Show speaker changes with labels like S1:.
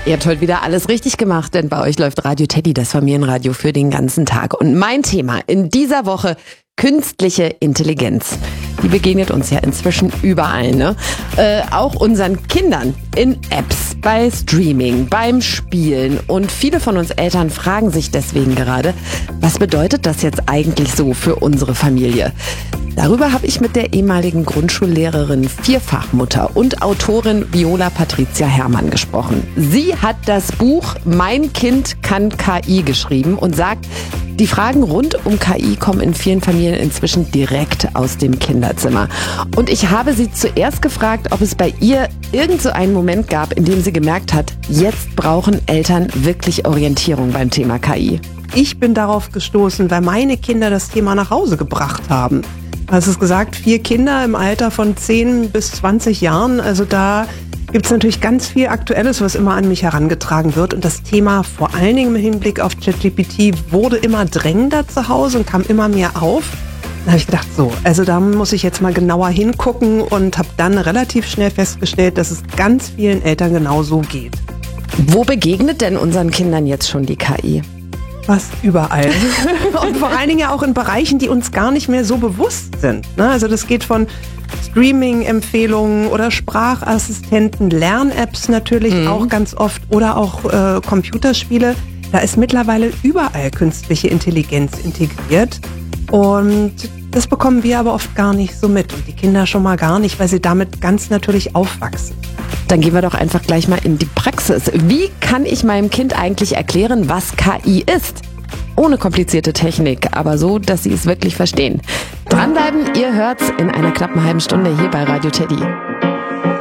S1: Ihr habt heute wieder alles richtig gemacht, denn bei euch läuft Radio Teddy, das Familienradio für den ganzen Tag. Und mein Thema in dieser Woche: künstliche Intelligenz. Die begegnet uns ja inzwischen überall, ne? Auch unseren Kindern in Apps, bei Streaming, beim Spielen. Und viele von uns Eltern fragen sich deswegen gerade, was bedeutet das jetzt eigentlich so für unsere Familie? Darüber habe ich mit der ehemaligen Grundschullehrerin, Vierfachmutter und Autorin Viola Patricia Herrmann gesprochen. Sie hat das Buch Mein Kind kann KI geschrieben und sagt, die Fragen rund um KI kommen in vielen Familien inzwischen direkt aus dem Kinderzimmer. Und ich habe sie zuerst gefragt, ob es bei ihr irgend so einen Moment gab, in dem sie gemerkt hat, jetzt brauchen Eltern wirklich Orientierung beim Thema KI.
S2: Ich bin darauf gestoßen, weil meine Kinder das Thema nach Hause gebracht haben. Also es ist gesagt, 4 Kinder im Alter von 10 bis 20 Jahren. Also da gibt es natürlich ganz viel Aktuelles, was immer an mich herangetragen wird. Und das Thema, vor allen Dingen im Hinblick auf ChatGPT, wurde immer drängender zu Hause und kam immer mehr auf. Da habe ich gedacht, also da muss ich jetzt mal genauer hingucken und habe dann relativ schnell festgestellt, dass es ganz vielen Eltern genauso geht.
S1: Wo begegnet denn unseren Kindern jetzt schon die KI?
S2: Fast überall. Und vor allen Dingen ja auch in Bereichen, die uns gar nicht mehr so bewusst sind. Also das geht von Streaming-Empfehlungen oder Sprachassistenten, Lern-Apps natürlich auch ganz oft oder auch Computerspiele. Da ist mittlerweile überall künstliche Intelligenz integriert. Und das bekommen wir aber oft gar nicht so mit. Und die Kinder schon mal gar nicht, weil sie damit ganz natürlich aufwachsen.
S1: Dann gehen wir doch einfach gleich mal in die Praxis. Wie kann ich meinem Kind eigentlich erklären, was KI ist? Ohne komplizierte Technik, aber so, dass sie es wirklich verstehen. Dranbleiben, ihr hört's in einer knappen halben Stunde hier bei Radio Teddy.